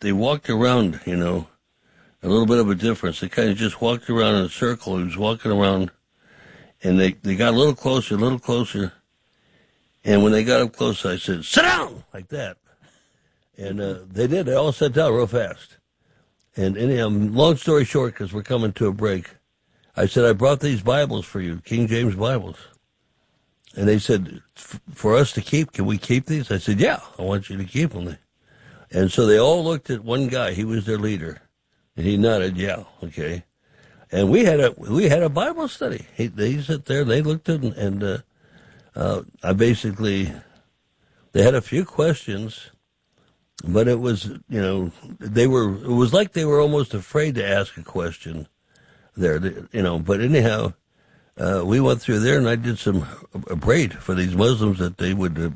they walked around, you know, a little bit of a difference. They kind of just walked around in a circle. He was walking around, and they got a little closer. And when they got up close, I said, "Sit down!" like that. And they did. They all sat down real fast. And anyhow, long story short, because we're coming to a break, I said, I brought these Bibles for you, King James Bibles. And they said, for us to keep, can we keep these? I said, yeah, I want you to keep them. And so they all looked at one guy. He was their leader. And he nodded, yeah, okay. And we had a Bible study. They sat there, they looked at it, and I basically, they had a few questions, but it was, you know, it was like they were almost afraid to ask a question there, you know, but anyhow, we went through there and I did a braid for these Muslims that they would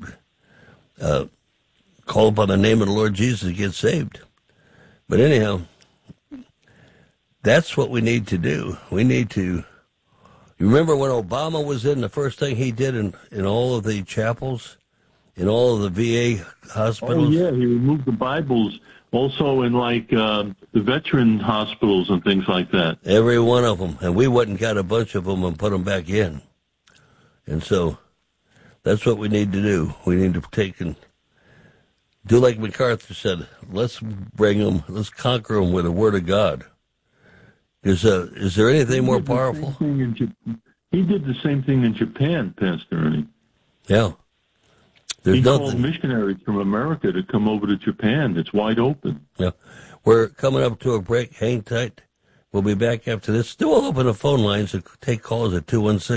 call upon the name of the Lord Jesus to get saved. But anyhow, that's what we need to do. We need to, you remember when Obama was in, the first thing he did in all of the chapels, in all of the VA hospitals? Oh, yeah, he removed the Bibles also in, like, the veteran hospitals and things like that. Every one of them. And we went and got a bunch of them and put them back in. And so that's what we need to do. We need to take and do like MacArthur said, let's bring them, let's conquer them with the Word of God. Is there anything more powerful? He did the same thing in Japan, Pastor Ernie. Yeah. He called missionaries from America to come over to Japan. It's wide open. Yeah. We're coming up to a break. Hang tight. We'll be back after this. Still open the phone lines to take calls at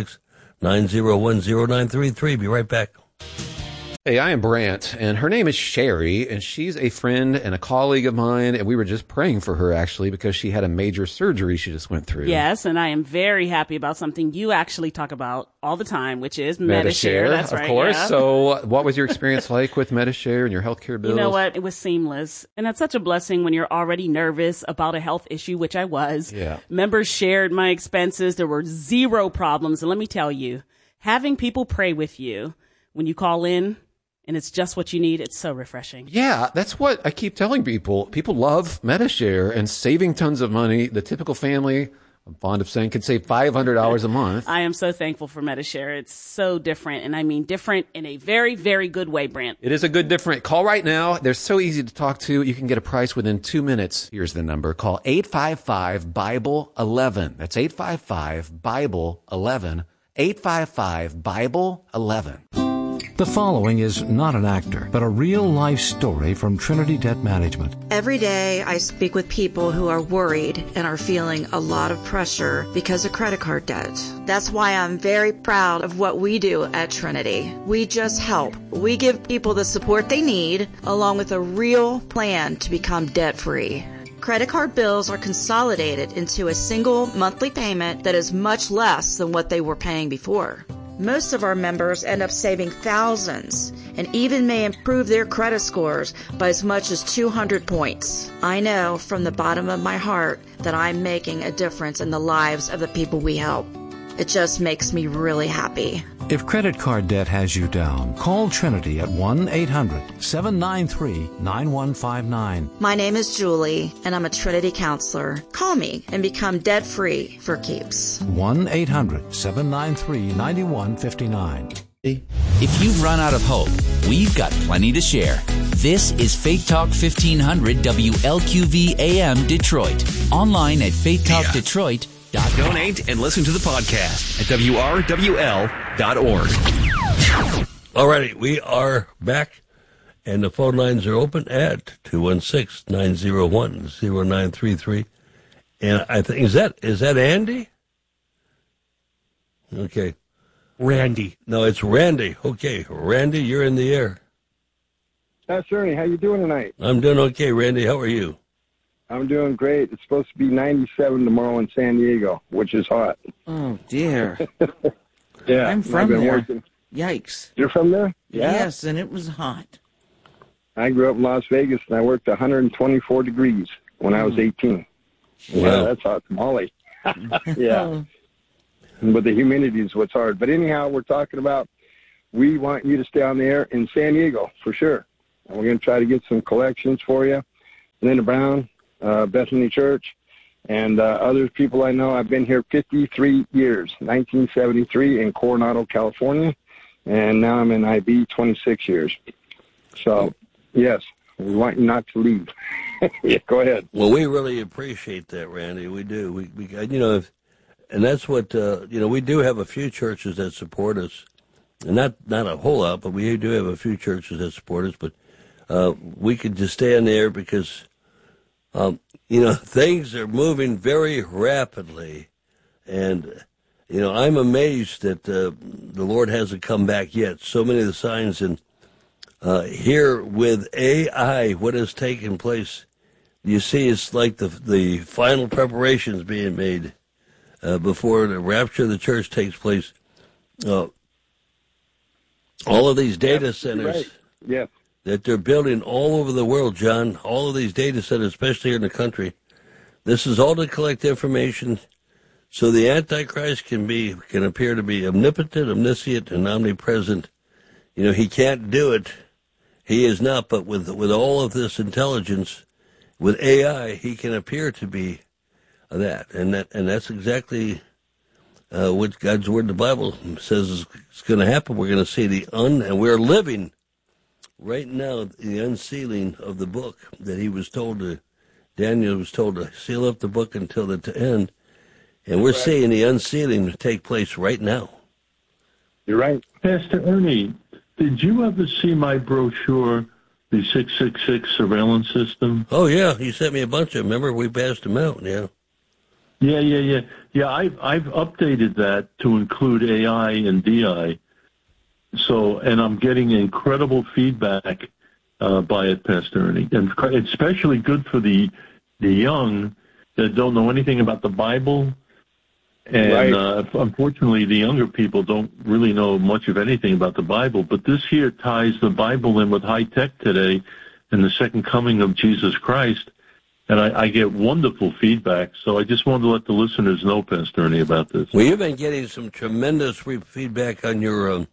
216-901-0933. Be right back. Hey, I am Brant, and her name is Sherry, and she's a friend and a colleague of mine, and we were just praying for her, actually, because she had a major surgery she just went through. Yes, and I am very happy about something you actually talk about all the time, which is Medi-Share. That's right, of course. Yeah. So what was your experience like with Medi-Share and your healthcare bills? You know what? It was seamless, and it's such a blessing when you're already nervous about a health issue, which I was. Yeah. Members shared my expenses. There were zero problems, and let me tell you, having people pray with you when you call in, and it's just what you need. It's so refreshing. Yeah, that's what I keep telling people. People love Medi-Share and saving tons of money. The typical family, I'm fond of saying, could save $500 a month. I am so thankful for Medi-Share. It's so different, and I mean different in a very, very good way, Brant. It is a good different. Call right now. They're so easy to talk to. You can get a price within 2 minutes. Here's the number. Call 855-BIBLE-11. That's 855-BIBLE-11. 855-BIBLE-11. The following is not an actor, but a real-life story from Trinity Debt Management. Every day I speak with people who are worried and are feeling a lot of pressure because of credit card debt. That's why I'm very proud of what we do at Trinity. We just help. We give people the support they need, along with a real plan to become debt-free. Credit card bills are consolidated into a single monthly payment that is much less than what they were paying before. Most of our members end up saving thousands and even may improve their credit scores by as much as 200 points. I know from the bottom of my heart that I'm making a difference in the lives of the people we help. It just makes me really happy. If credit card debt has you down, call Trinity at 1-800-793-9159. My name is Julie, and I'm a Trinity counselor. Call me and become debt-free for keeps. 1-800-793-9159. If you've run out of hope, we've got plenty to share. This is Faith Talk 1500 WLQV AM Detroit. Online at faithtalkdetroit.com. Donate and listen to the podcast at WRWL.org. All righty, we are back, and the phone lines are open at 216-901-0933. And I think, is that Andy? Okay. Randy. No, it's Randy. Okay, Randy, you're in the air. That's Ernie. How you doing tonight? I'm doing okay, Randy. How are you? I'm doing great. It's supposed to be 97 tomorrow in San Diego, which is hot. Oh, dear. Yeah. I'm from there. Working. Yikes. You're from there? Yeah. Yes, and it was hot. I grew up in Las Vegas, and I worked 124 degrees when I was 18. Wow. Yeah, that's hot tamale. Yeah. But the humidity is what's hard. But anyhow, we're talking about we want you to stay on the air in San Diego for sure. And we're going to try to get some collections for you. Linda Brown, Bethany Church, and other people I know. I've been here 53 years, 1973 in Coronado, California, and now I'm in IB 26 years. So, yes, we want you not to leave. Yeah, go ahead. Well, we really appreciate that, Randy. We do. We and that's what, we do have a few churches that support us. And not a whole lot, but we do have a few churches that support us. But we could just stay in there because, things are moving very rapidly. And, I'm amazed that the Lord hasn't come back yet. So many of the signs, and here with AI, what has taken place, you see it's like the final preparations being made before the rapture of the church takes place. All of these data centers that they're building all over the world, John, all of these data centers, especially here in the country, this is all to collect information so the Antichrist can appear to be omnipotent, omniscient, and omnipresent. He can't do it. He is not, but with all of this intelligence, with AI, he can appear to be that. And that's exactly what God's Word, the Bible, says is going to happen. We're going to see and we're living right now the unsealing of the book that Daniel was told to seal up the book until the end. And we're seeing the unsealing take place right now. You're right. Pastor Ernie, did you ever see my brochure, the 666 surveillance system? Oh, yeah. You sent me a bunch of them. Remember, we passed them out, yeah. Yeah, I've updated that to include AI and DI. So, and I'm getting incredible feedback by it, Pastor Ernie. And it's especially good for the young that don't know anything about the Bible. And unfortunately, the younger people don't really know much of anything about the Bible. But this here ties the Bible in with high tech today and the second coming of Jesus Christ. And I get wonderful feedback, so I just wanted to let the listeners know, Pastor Ernie, about this. Well, you've been getting some tremendous feedback on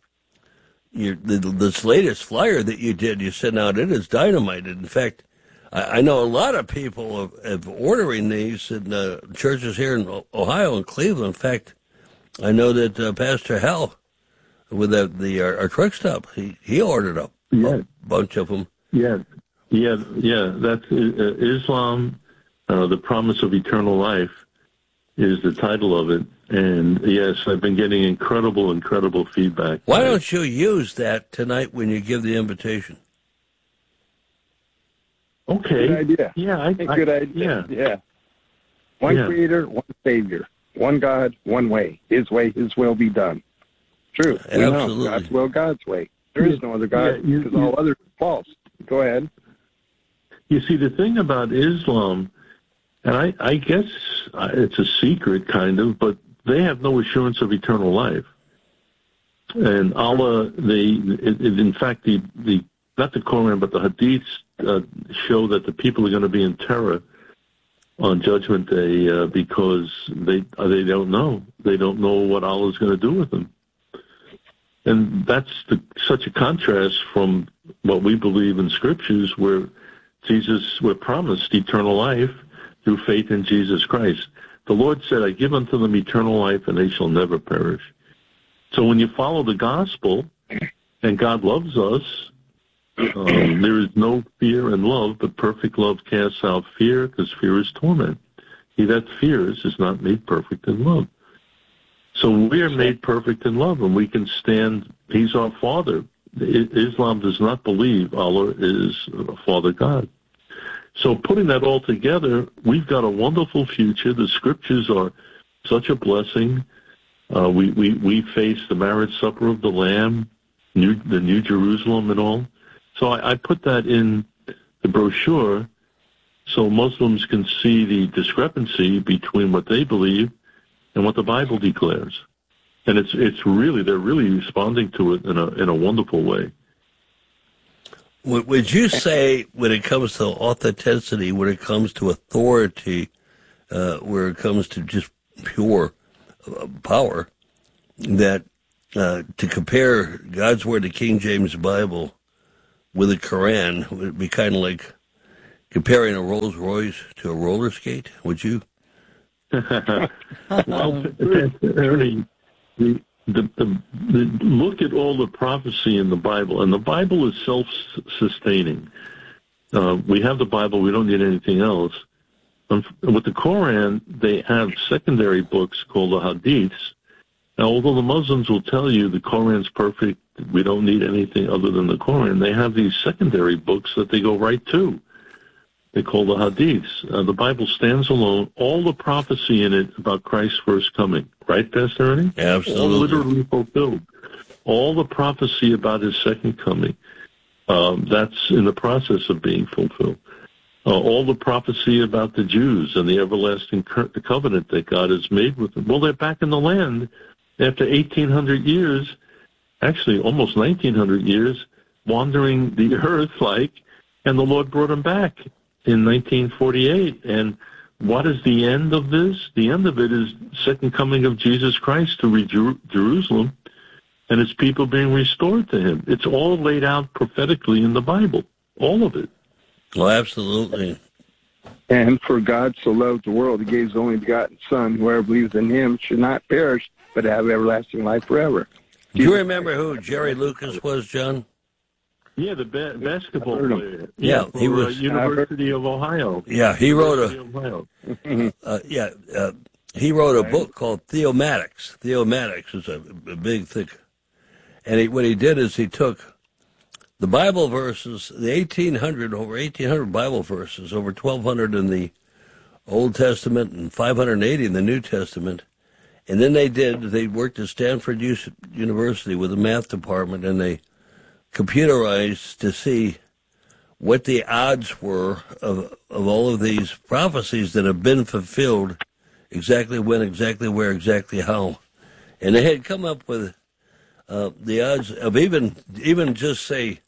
this latest flyer that you did. You sent out. It is dynamite. In fact, I know a lot of people have ordering these in churches here in Ohio and Cleveland. In fact, I know that Pastor Hal with our truck stop, he ordered a bunch of them. Yeah, that's Islam, The Promise of Eternal Life is the title of it. And, yes, I've been getting incredible feedback. Why don't you use that tonight when you give the invitation? Okay. Good idea. Yeah, good idea. Yeah. One Creator, one Savior. One God, one way. His will be done. True. Absolutely. We know God's will, God's way. There is no other God because all others are false. Go ahead. You see, the thing about Islam, and I guess it's a secret kind of, but they have no assurance of eternal life. And Allah, in fact, not the Quran, but the Hadiths show that the people are going to be in terror on Judgment Day because they don't know. They don't know what Allah is going to do with them. And that's such a contrast from what we believe in Scriptures, where we're promised eternal life through faith in Jesus Christ. The Lord said, I give unto them eternal life, and they shall never perish. So when you follow the gospel, and God loves us, there is no fear in love, but perfect love casts out fear, because fear is torment. He that fears is not made perfect in love. So we are made perfect in love, and we can stand. He's our Father. Islam does not believe Allah is Father God. So putting that all together, we've got a wonderful future. The Scriptures are such a blessing. We face the marriage supper of the Lamb, the New Jerusalem and all. So I put that in the brochure so Muslims can see the discrepancy between what they believe and what the Bible declares. And they're really responding to it in a wonderful way. Would you say when it comes to authenticity, when it comes to authority, where it comes to just pure power, that to compare God's Word, the King James Bible, with the Quran would be kind of like comparing a Rolls Royce to a roller skate, would you? Well, Ernie, the look at all the prophecy in the Bible, and the Bible is self-sustaining. We have the Bible; we don't need anything else. With the Quran, they have secondary books called the Hadiths. Now, although the Muslims will tell you the Quran's perfect, we don't need anything other than the Quran, they have these secondary books that they go right to. They call the Hadiths. The Bible stands alone. All the prophecy in it about Christ's first coming. Right, Pastor Ernie? Absolutely. All literally fulfilled. All the prophecy about his second coming, that's in the process of being fulfilled. All the prophecy about the Jews and the everlasting covenant that God has made with them. Well, they're back in the land after 1,800 years, actually almost 1,900 years, wandering the earth and the Lord brought them back in 1948. And what is the end of this? The end of it is second coming of Jesus Christ to Jerusalem and his people being restored to him. It's all laid out prophetically in the Bible, all of it. Well, absolutely. And for God so loved the world, he gave his only begotten Son. Whoever believes in him should not perish, but have everlasting life forever. Do you remember who Jerry Lucas was, John? Yeah, the basketball player. Yeah, he was University of Ohio. Yeah, he wrote he wrote a book called Theomatics. Theomatics is a big thing. And what he did is he took the Bible verses, the over 1,800 Bible verses, over 1,200 in the Old Testament and 580 in the New Testament. And then they worked at Stanford University with the math department, and they computerized to see what the odds were of all of these prophecies that have been fulfilled, exactly when, exactly where, exactly how. And they had come up with the odds of even just say,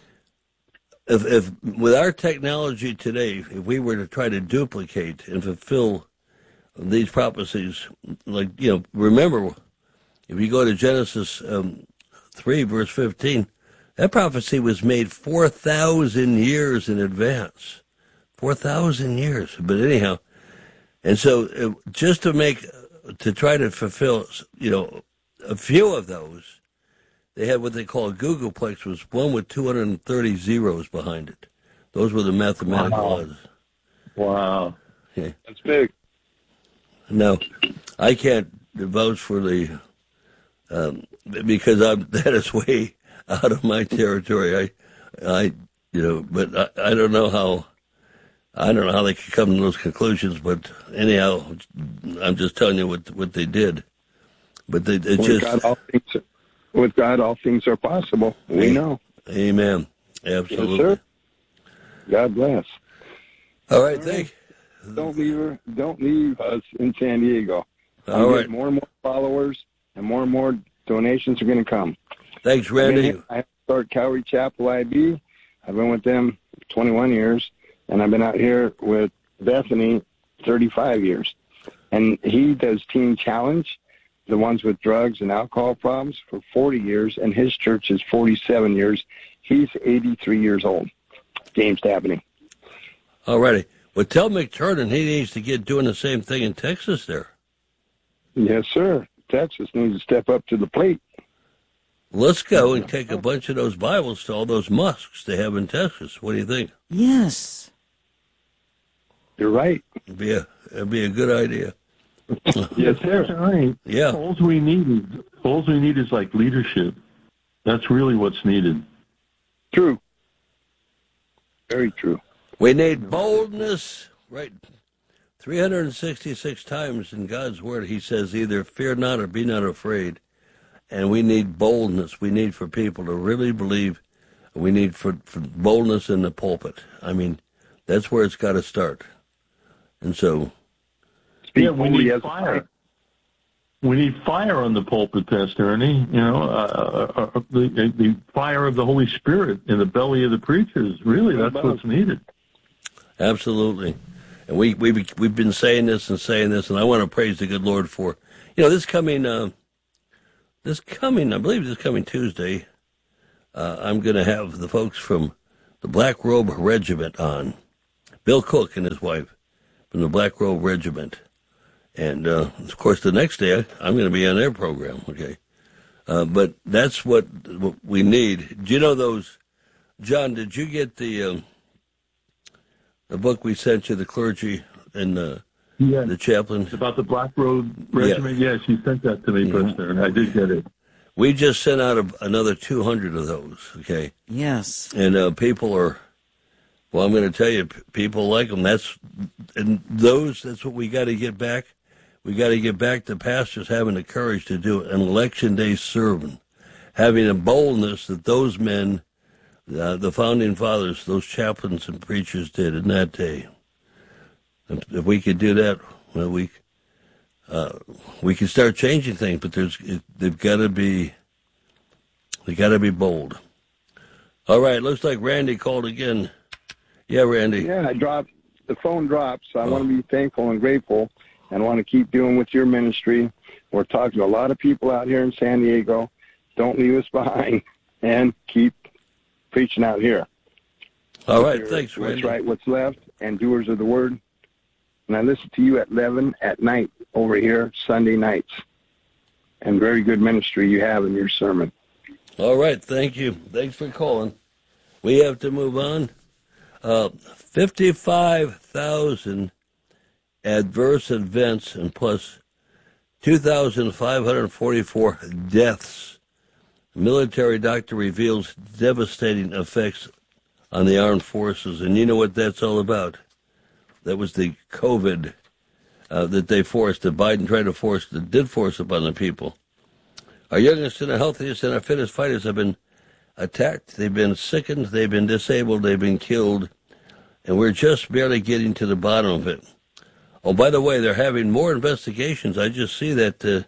if with our technology today, if we were to try to duplicate and fulfill these prophecies, remember, if you go to Genesis 3, verse 15, that prophecy was made 4,000 years in advance. 4,000 years. But anyhow, and so just to try to fulfill, a few of those, they had what they call a googolplex, was one with 230 zeros behind it. Those were the mathematical odds. Wow. Yeah. That's big. No, I can't vouch for the, because that is way out of my territory. But I don't know how they could come to those conclusions. But anyhow, I'm just telling you what they did. But with God, all things are possible. We know. Amen. Absolutely. Yes, sir. God bless. All right, thank you. Don't leave us in San Diego. All right. More and more followers and more donations are going to come. Thanks, Randy. I started Calvary Chapel IB. I've been with them 21 years, and I've been out here with Bethany 35 years. And he does Teen Challenge, the ones with drugs and alcohol problems, for 40 years, and his church is 47 years. He's 83 years old. James Dabney. All righty. Well, tell McTurnan he needs to get doing the same thing in Texas there. Yes, sir. Texas needs to step up to the plate. Let's go and take a bunch of those Bibles to all those mosques they have in Texas. What do you think? Yes. You're right. It'd be a good idea. Yes, sir. Right. Yeah. All we need is like leadership. That's really what's needed. True. Very true. We need boldness, right? 366 times in God's Word, he says either fear not or be not afraid. And we need boldness. We need for people to really believe. We need for boldness in the pulpit. I mean, that's where it's got to start. And so... we need fire. We need fire on the pulpit, Pastor Ernie. The fire of the Holy Spirit in the belly of the preachers. Really, that's what's needed. Absolutely. And we've been saying this, and I want to praise the good Lord for, this coming Tuesday, I'm going to have the folks from the Black Robe Regiment on. Bill Cook and his wife from the Black Robe Regiment. And, of course, the next day I'm going to be on their program, okay? But that's what we need. Do you know those, John, did you get the book we sent you, the clergy and the chaplains? About the Black Robe Regiment? Yeah. Yes, you sent that to me, Preston. I did get it. We just sent out another 200 of those, okay? Yes. And people are, well, I'm going to tell you, people like them. That's what we got to get back. We got to get back to pastors having the courage to do an election day sermon, having a boldness that those men, the founding fathers, those chaplains and preachers did in that day. If we could do that, well, we can start changing things, but they've got to be bold. All right, looks like Randy called again. Yeah, Randy. Yeah, the phone dropped, so I want to be thankful and grateful and want to keep doing with your ministry. We're talking to a lot of people out here in San Diego. Don't leave us behind and keep preaching out here. All right, thanks, Randy. What's right, what's left, and doers of the word. And I listen to you at 11 at night over here, Sunday nights. And very good ministry you have in your sermon. All right, thank you. Thanks for calling. We have to move on. 55,000 adverse events and plus 2,544 deaths. Military doctor reveals devastating effects on the armed forces. And you know what that's all about. That was the COVID that they forced, that Biden tried to force, that did force upon the people. Our youngest and our healthiest and our fittest fighters have been attacked. They've been sickened. They've been disabled. They've been killed. And we're just barely getting to the bottom of it. Oh, by the way, they're having more investigations. I just see that the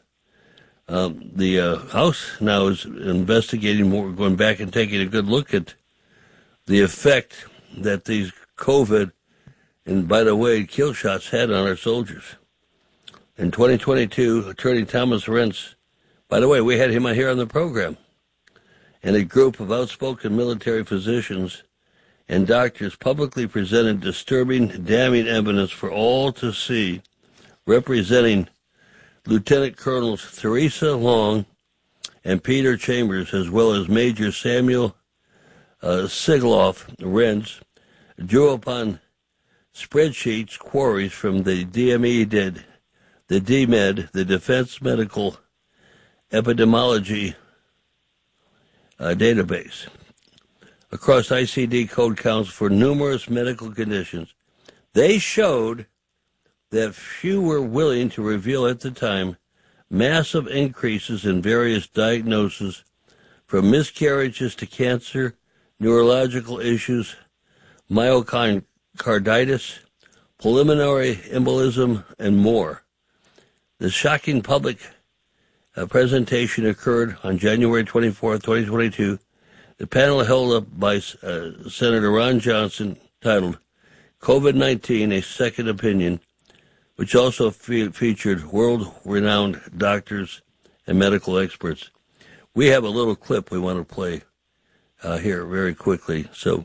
House now is investigating more, going back and taking a good look at the effect that these COVID and, by the way, kill shots had on our soldiers. In 2022, Attorney Thomas Rentz, by the way, we had him here on the program, and a group of outspoken military physicians and doctors publicly presented disturbing, damning evidence for all to see, representing Lieutenant Colonels Theresa Long and Peter Chambers, as well as Major Samuel Sigloff Rentz, drew upon spreadsheets, queries from the DME, the DMED, the Defense Medical Epidemiology database, across ICD code counts for numerous medical conditions. They showed that few were willing to reveal at the time massive increases in various diagnoses, from miscarriages to cancer, neurological issues, myocarditis, pulmonary embolism, and more. The shocking public presentation occurred on January 24, 2022. The panel held up by Senator Ron Johnson, titled COVID-19, A Second Opinion, which also featured world-renowned doctors and medical experts. We have a little clip we want to play here very quickly. So,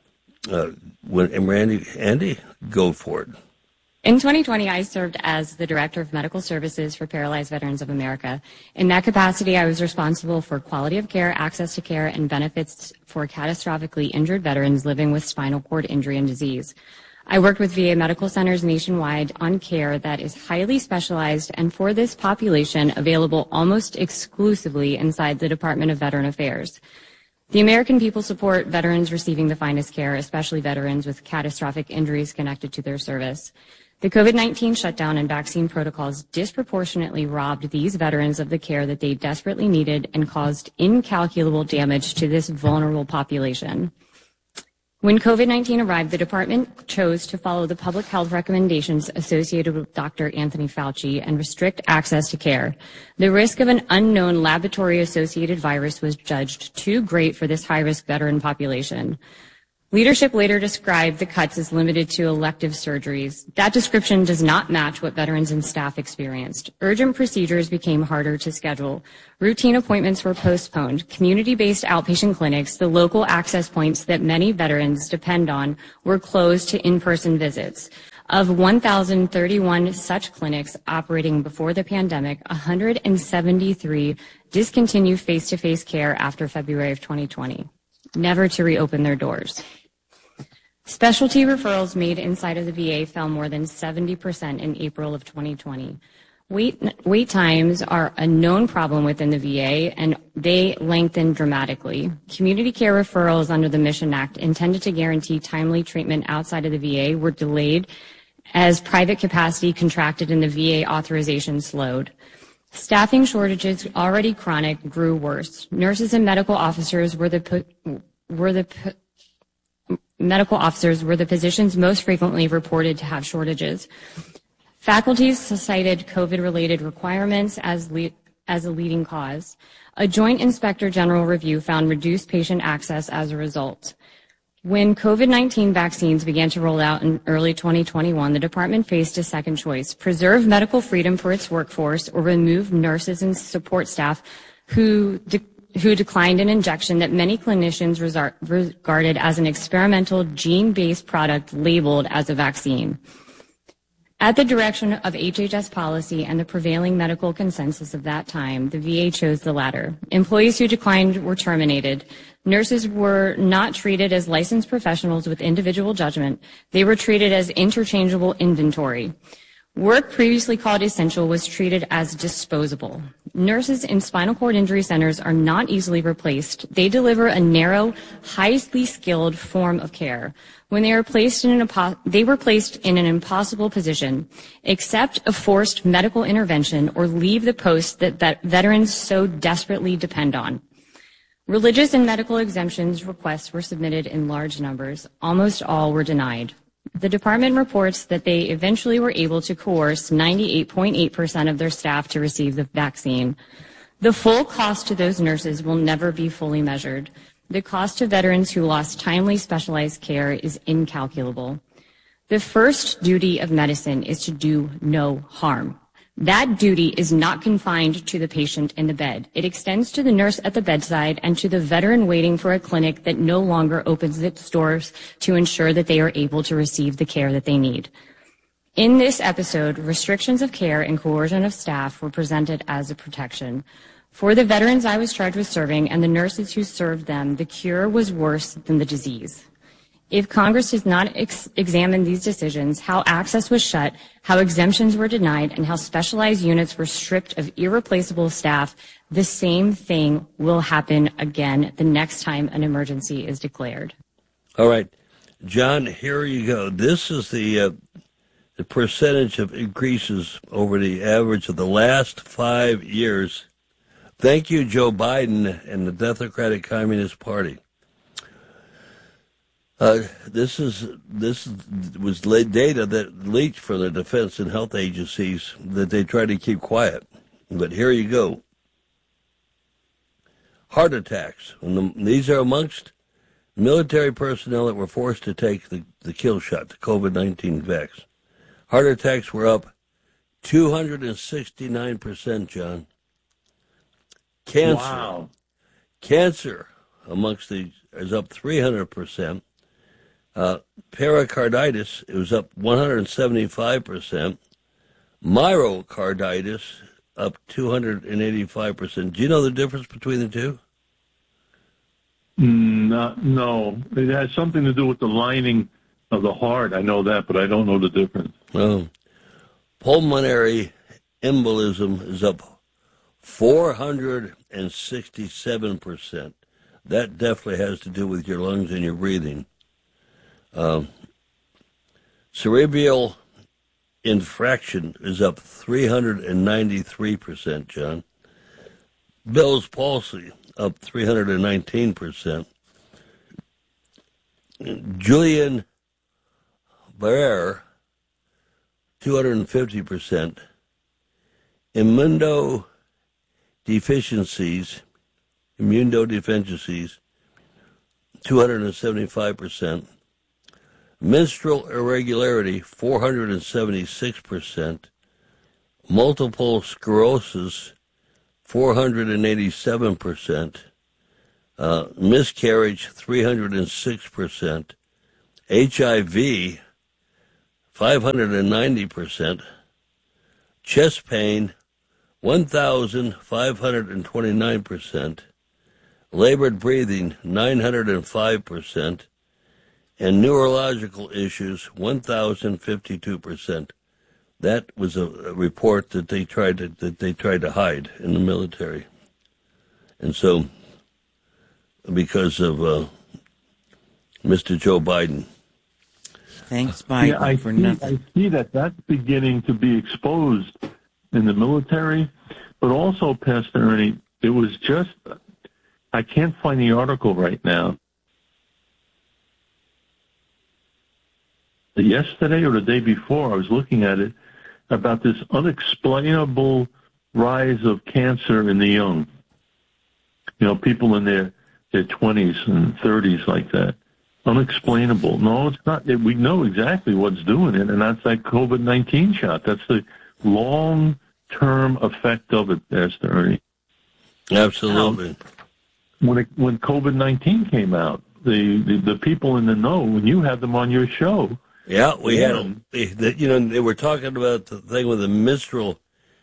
Andy, go for it. In 2020, I served as the Director of Medical Services for Paralyzed Veterans of America. In that capacity, I was responsible for quality of care, access to care, and benefits for catastrophically injured veterans living with spinal cord injury and disease. I worked with VA medical centers nationwide on care that is highly specialized and for this population available almost exclusively inside the Department of Veteran Affairs. The American people support veterans receiving the finest care, especially veterans with catastrophic injuries connected to their service. The COVID-19 shutdown and vaccine protocols disproportionately robbed these veterans of the care that they desperately needed and caused incalculable damage to this vulnerable population. When COVID-19 arrived, the department chose to follow the public health recommendations associated with Dr. Anthony Fauci and restrict access to care. The risk of an unknown laboratory-associated virus was judged too great for this high-risk veteran population. Leadership later described the cuts as limited to elective surgeries. That description does not match what veterans and staff experienced. Urgent procedures became harder to schedule. Routine appointments were postponed. Community-based outpatient clinics, the local access points that many veterans depend on, were closed to in-person visits. Of 1,031 such clinics operating before the pandemic, 173 discontinued face-to-face care after February of 2020, never to reopen their doors. Specialty referrals made inside of the VA fell more than 70% in April of 2020. Wait times are a known problem within the VA, and they lengthened dramatically. Community care referrals under the Mission Act intended to guarantee timely treatment outside of the VA were delayed as private capacity contracted and the VA authorization slowed. Staffing shortages, already chronic, grew worse. Nurses and medical officers were the positions most frequently reported to have shortages. Faculties cited COVID-related requirements as a leading cause. A joint inspector general review found reduced patient access as a result. When COVID-19 vaccines began to roll out in early 2021, the department faced a second choice: preserve medical freedom for its workforce or remove nurses and support staff who declined an injection that many clinicians regarded as an experimental gene-based product labeled as a vaccine. At the direction of HHS policy and the prevailing medical consensus of that time, the VA chose the latter. Employees who declined were terminated. Nurses were not treated as licensed professionals with individual judgment. They were treated as interchangeable inventory. Work previously called essential was treated as disposable. Nurses in spinal cord injury centers are not easily replaced. They deliver a narrow, highly skilled form of care. When they were placed in an impossible position: accept a forced medical intervention or leave the post that veterans so desperately depend on. Religious and medical exemptions requests were submitted in large numbers. Almost all were denied. The department reports that they eventually were able to coerce 98.8% of their staff to receive the vaccine. The full cost to those nurses will never be fully measured. The cost to veterans who lost timely specialized care is incalculable. The first duty of medicine is to do no harm. That duty is not confined to the patient in the bed. It extends to the nurse at the bedside and to the veteran waiting for a clinic that no longer opens its doors to ensure that they are able to receive the care that they need. In this episode, restrictions of care and coercion of staff were presented as a protection. For the veterans I was charged with serving and the nurses who served them, the cure was worse than the disease. If Congress does not examine these decisions, how access was shut, how exemptions were denied, and how specialized units were stripped of irreplaceable staff, the same thing will happen again the next time an emergency is declared. All right, John, here you go. This is the percentage of increases over the average of the last 5 years. Thank you, Joe Biden and the Democratic Communist Party. This was data that leaked from the defense and health agencies that they try to keep quiet. But here you go. Heart attacks. These are amongst military personnel that were forced to take the kill shot, the COVID-19 vax. Heart attacks were up 269%, John. Cancer. Wow. Cancer amongst these is up 300%. Pericarditis, it was up 175%. Myocarditis, up 285%. Do you know the difference between the two? No. It has something to do with the lining of the heart. I know that, but I don't know the difference. Oh. Pulmonary embolism is up 467%. That definitely has to do with your lungs and your breathing. Cerebral infraction is up 393%, John. Bell's palsy up 319%. Julian Barre 250%. Immunodeficiencies 275%. Menstrual irregularity, 476%. Multiple sclerosis, 487%. Miscarriage, 306%. HIV, 590%. Chest pain, 1,529%. Labored breathing, 905%. And neurological issues, 1,052%. That was a report that they tried to hide in the military. And so, because of Mr. Joe Biden. Thanks, Biden, for nothing. I see that's beginning to be exposed in the military, but also, Pastor Ernie, it was just, I can't find the article right now. Yesterday or the day before, I was looking at it about this unexplainable rise of cancer in the young. You know, people in their 20s and 30s like that. Unexplainable. No, it's not. We know exactly what's doing it, and that's that COVID-19 shot. That's the long-term effect of it, Pastor Ernie. Absolutely. When COVID-19 came out, the people in the know, when you had them on your show. Yeah, we had them. They were talking about the thing with the menstrual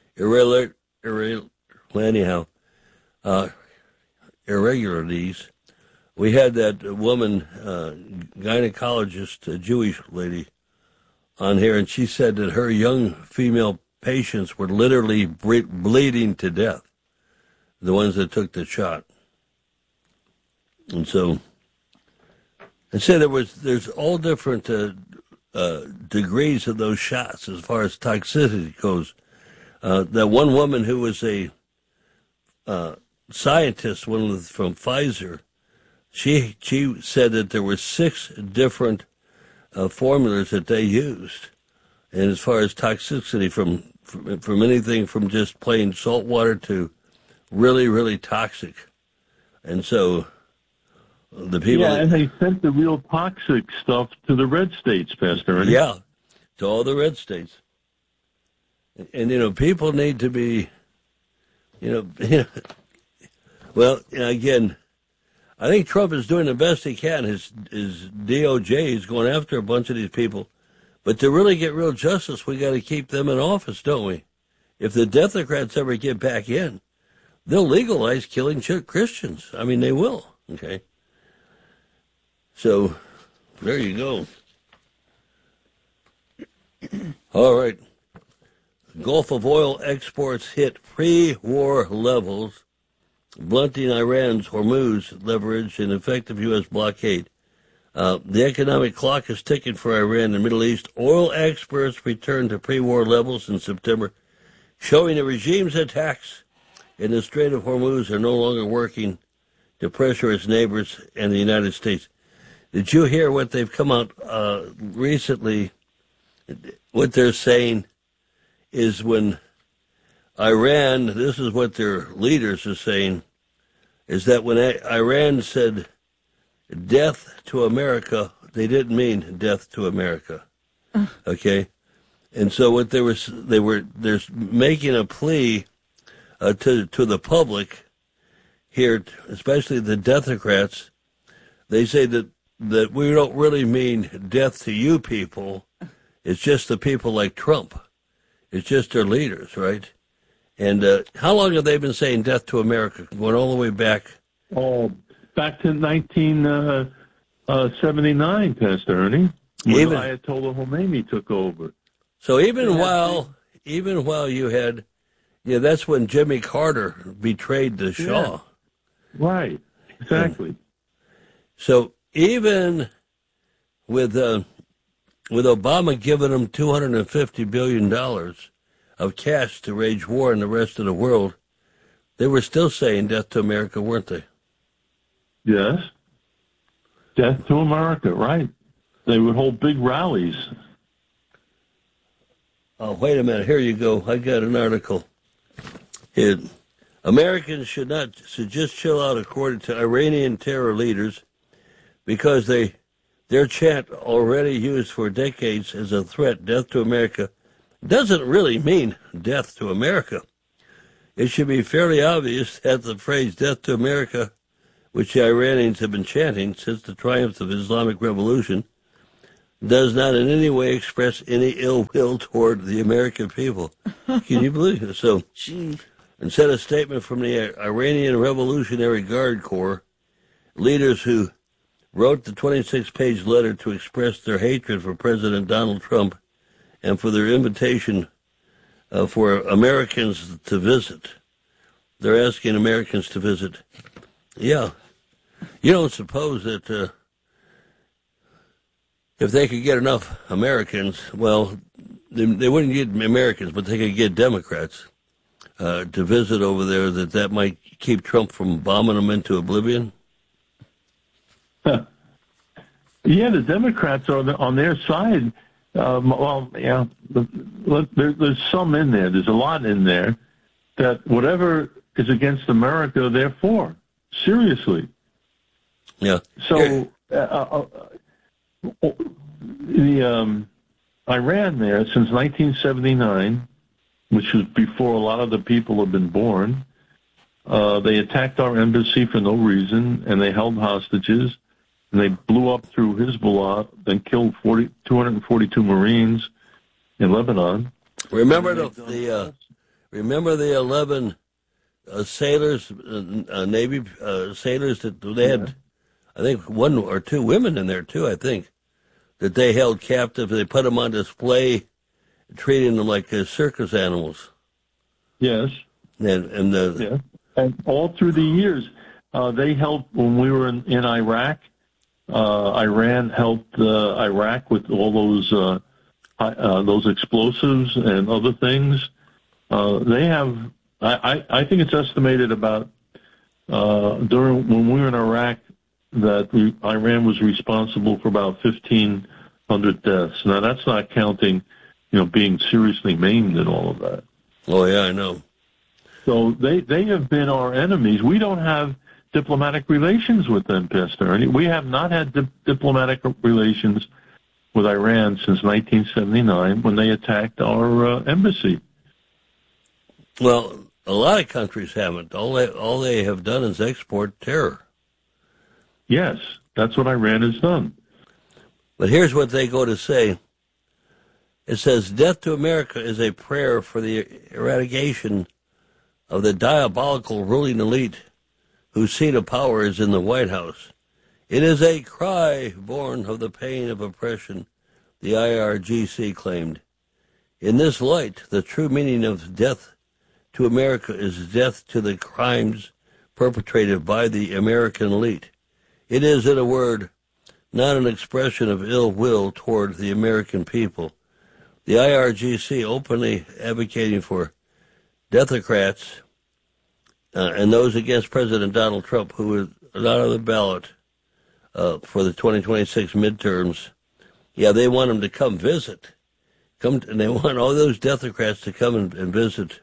irregularities. We had that woman, gynecologist, a Jewish lady, on here, and she said that her young female patients were literally bleeding to death, the ones that took the shot. And so, and say there's all different degrees of those shots as far as toxicity goes. That one woman who was a scientist, from Pfizer, she said that there were 6 different formulas that they used, and as far as toxicity, from anything from just plain salt water to really, really toxic. And so the people... Yeah, and they sent the real toxic stuff to the red states, Pastor Ernie. Yeah, to all the red states. And people need to be, well, again, I think Trump is doing the best he can. His DOJ is going after a bunch of these people. But to really get real justice, we got to keep them in office, don't we? If the Democrats ever get back in, they'll legalize killing Christians. I mean, they will, okay? So, there you go. All right. Gulf of oil exports hit pre-war levels, blunting Iran's Hormuz leverage and effective U.S. blockade. The economic clock is ticking for Iran and the Middle East. Oil exports returned to pre-war levels in September, showing the regime's attacks in the Strait of Hormuz are no longer working to pressure its neighbors and the United States. Did you hear what they've come out recently? What they're saying is when Iran, this is what their leaders are saying, is that when Iran said death to America, they didn't mean death to America. Okay? And so what they're making a plea to the public here, especially the Democrats. They say that we don't really mean death to you people. It's just the people like Trump. It's just their leaders, right? And how long have they been saying death to America? Going all the way back? Oh, back to 1979, Pastor Ernie, when Ayatollah Khomeini took over. So even while you had, that's when Jimmy Carter betrayed the Shah. Yeah. Right, exactly. So even with Obama giving them $250 billion of cash to wage war in the rest of the world, they were still saying death to America, weren't they? Yes. Death to America, right. They would hold big rallies. Oh, wait a minute. Here you go. I got an article. Americans should just chill out, according to Iranian terror leaders. because their chant, already used for decades as a threat, death to America, doesn't really mean death to America. It should be fairly obvious that the phrase death to America, which the Iranians have been chanting since the triumph of Islamic Revolution, does not in any way express any ill will toward the American people. Can you believe it? So, instead, a statement from the Iranian Revolutionary Guard Corps, leaders who wrote the 26-page letter to express their hatred for President Donald Trump and for their invitation for Americans to visit. They're asking Americans to visit. Yeah. You don't suppose that if they could get enough Americans, well, they wouldn't get Americans, but they could get Democrats to visit over there, that might keep Trump from bombing them into oblivion? Yeah, the Democrats are on their side. Well, yeah, there's some in there. There's a lot in there that whatever is against America, they're for. Seriously. Yeah. So the Iran there since 1979, which was before a lot of the people have been born, they attacked our embassy for no reason, and they held hostages, and they blew up through Hezbollah, then killed 242 Marines in Lebanon. Remember the 11 sailors, Navy sailors that they had. I think one or two women in there too. I think that they held captive. They put them on display, treating them like circus animals. Yes, and all through the years, they helped when we were in Iraq. Iran helped Iraq with all those explosives and other things. They have. I think it's estimated about when we were in Iraq that Iran was responsible for about 1,500 deaths. Now that's not counting, being seriously maimed and all of that. Oh yeah, I know. So they have been our enemies. We don't have diplomatic relations with them, Pastor Ernie. We have not had diplomatic relations with Iran since 1979 when they attacked our embassy. Well, a lot of countries haven't. All they have done is export terror. Yes, that's what Iran has done. But here's what they go to say. It says, death to America is a prayer for the eradication of the diabolical ruling elite whose seat of power is in the White House. It is a cry born of the pain of oppression, the IRGC claimed. In this light, the true meaning of death to America is death to the crimes perpetrated by the American elite. It is, in a word, not an expression of ill will toward the American people. The IRGC openly advocating for deathocrats and those against President Donald Trump, who is not on the ballot for the 2026 midterms. Yeah, they want him to come visit. And they want all those deathocrats to come and visit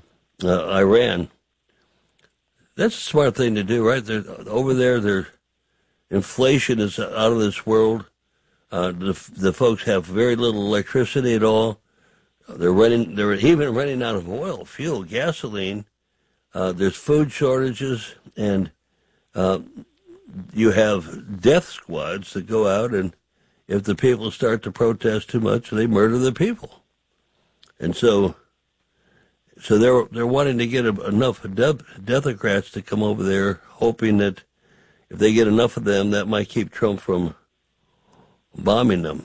Iran. That's a smart thing to do, right? Over there, their inflation is out of this world. The folks have very little electricity at all. They're even running out of oil, fuel, gasoline. There's food shortages, and you have death squads that go out, and if the people start to protest too much, they murder the people. And so they're wanting to get enough deathocrats to come over there, hoping that if they get enough of them, that might keep Trump from bombing them.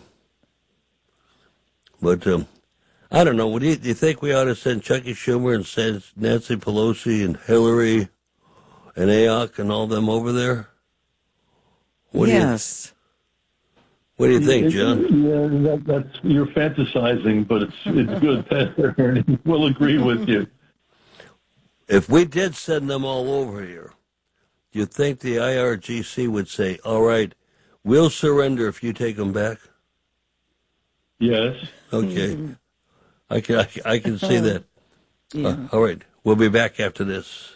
But I don't know. Do you think we ought to send Chucky Schumer and send Nancy Pelosi and Hillary and AOC and all them over there? Yes. What do you think, John? Yeah, that's you're fantasizing, but it's good, Pastor Ernie. We'll agree with you. If we did send them all over here, do you think the IRGC would say, all right, we'll surrender if you take them back? Yes. Okay. I can see that. Yeah. All right. We'll be back after this.